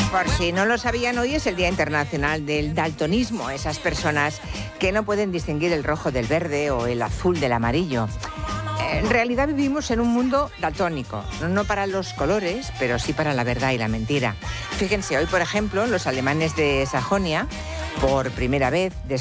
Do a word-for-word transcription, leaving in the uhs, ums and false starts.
Por si no lo sabían, hoy es el Día Internacional del Daltonismo, esas personas que no pueden distinguir el rojo del verde o el azul del amarillo. En realidad vivimos en un mundo daltónico, no para los colores, pero sí para la verdad y la mentira. Fíjense, hoy, por ejemplo, los alemanes de Sajonia, por primera vez,